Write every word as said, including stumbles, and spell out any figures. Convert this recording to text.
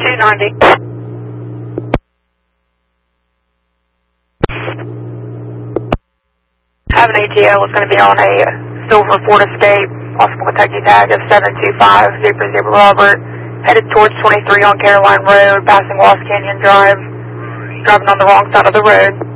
two ninety. Have an A T O is going to be on a silver Ford Escape, possible Kentucky tag of seven two five zero zero Robert, headed towards twenty-three on Caroline Road, passing Lost Canyon Drive, driving on the wrong side of the road.